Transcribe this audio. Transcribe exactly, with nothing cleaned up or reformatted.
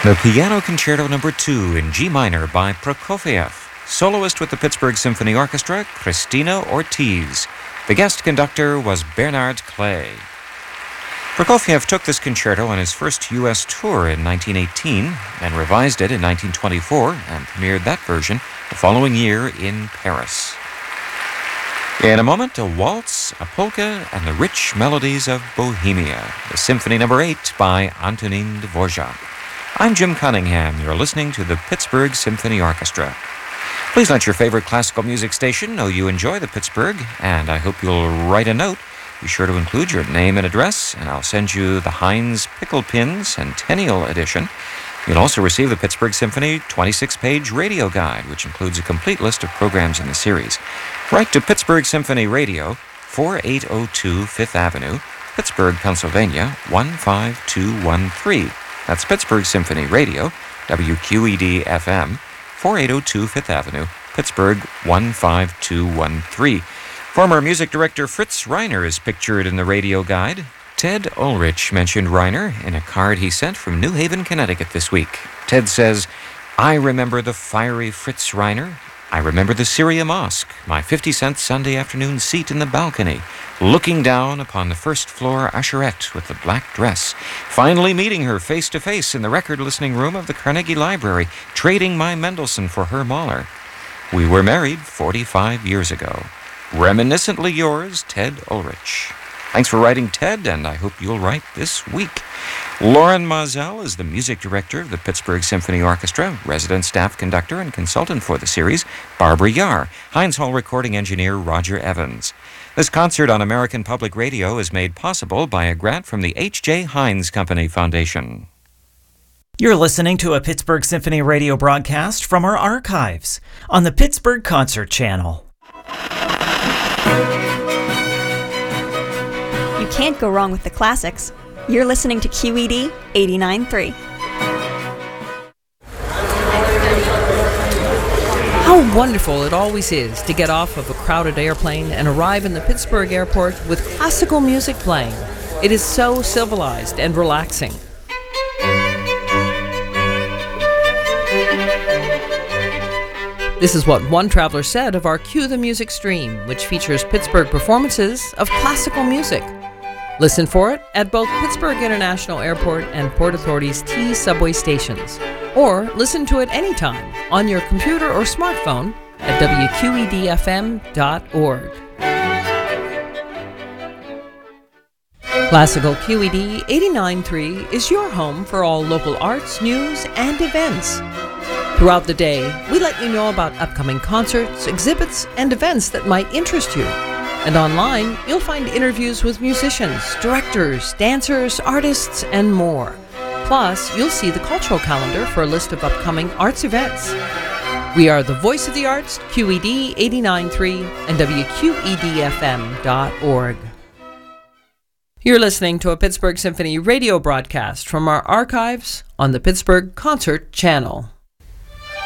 The Piano Concerto Number two in G minor by Prokofiev. Soloist with the Pittsburgh Symphony Orchestra, Christina Ortiz. The guest conductor was Bernard Clay. Prokofiev took this concerto on his first U S tour in nineteen eighteen, then revised it in nineteen twenty-four and premiered that version the following year in Paris. In a moment, a waltz, a polka, and the rich melodies of Bohemia, the Symphony Number eight by Antonin Dvorak. I'm Jim Cunningham. You're listening to the Pittsburgh Symphony Orchestra. Please let your favorite classical music station know you enjoy the Pittsburgh, and I hope you'll write a note. Be sure to include your name and address, and I'll send you the Heinz Pickle Pin Centennial Edition. You'll also receive the Pittsburgh Symphony twenty-six page radio guide, which includes a complete list of programs in the series. Write to Pittsburgh Symphony Radio, forty-eight oh two Fifth Avenue, Pittsburgh, Pennsylvania, one five two one three. That's Pittsburgh Symphony Radio, W Q E D F M, forty-eight oh two Fifth Avenue, Pittsburgh, one five two one three. Former music director Fritz Reiner is pictured in the radio guide. Ted Ulrich mentioned Reiner in a card he sent from New Haven, Connecticut this week. Ted says, "I remember the fiery Fritz Reiner. I remember the Syria Mosque, my fifty cent Sunday afternoon seat in the balcony, looking down upon the first floor usherette with the black dress, finally meeting her face to face in the record listening room of the Carnegie Library, trading my Mendelssohn for her Mahler. We were married forty-five years ago. Reminiscently yours, Ted Ulrich." Thanks for writing, Ted, and I hope you'll write this week. Lauren Mazel is the music director of the Pittsburgh Symphony Orchestra, resident staff conductor and consultant for the series, Barbara Yar, Heinz Hall recording engineer Roger Evans. This concert on American Public Radio is made possible by a grant from the H J. Heinz Company Foundation. You're listening to a Pittsburgh Symphony Radio broadcast from our archives on the Pittsburgh Concert Channel. You can't go wrong with the classics. You're listening to Q E D eighty-nine point three. How wonderful it always is to get off of a crowded airplane and arrive in the Pittsburgh airport with classical music playing. It is so civilized and relaxing. This is what one traveler said of our Cue the Music stream, which features Pittsburgh performances of classical music. Listen for it at both Pittsburgh International Airport and Port Authority's T subway stations, or listen to it anytime on your computer or smartphone at W Q E D F M dot org. Classical Q E D eighty-nine point three is your home for all local arts, news, and events. Throughout the day, we let you know about upcoming concerts, exhibits, and events that might interest you. And online, you'll find interviews with musicians, directors, dancers, artists, and more. Plus, you'll see the cultural calendar for a list of upcoming arts events. We are the voice of the arts, Q E D eighty-nine point three and W Q E D F M dot org. You're listening to a Pittsburgh Symphony radio broadcast from our archives on the Pittsburgh Concert Channel.